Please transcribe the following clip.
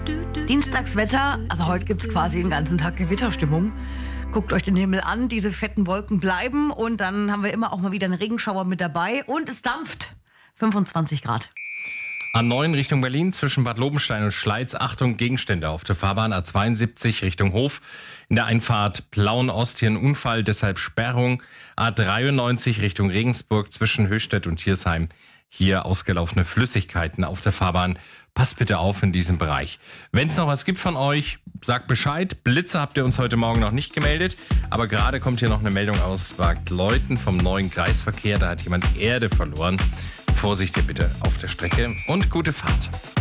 Dienstagswetter, also heute gibt es quasi den ganzen Tag Gewitterstimmung. Guckt euch den Himmel an, diese fetten Wolken bleiben und dann haben wir immer auch mal wieder einen Regenschauer mit dabei und es dampft. 25 Grad. A9 Richtung Berlin zwischen Bad Lobenstein und Schleiz. Achtung, Gegenstände auf der Fahrbahn. A72 Richtung Hof. In der Einfahrt Plauen-Ost hier ein Unfall, deshalb Sperrung. A93 Richtung Regensburg zwischen Höchstädt und Thiersheim. Hier ausgelaufene Flüssigkeiten auf der Fahrbahn. Passt bitte auf in diesem Bereich. Wenn es noch was gibt von euch, sagt Bescheid. Blitze habt ihr uns heute Morgen noch nicht gemeldet. Aber gerade kommt hier noch eine Meldung aus Waagleuten vom neuen Kreisverkehr. Da hat jemand Erde verloren. Vorsicht hier bitte auf der Strecke und gute Fahrt.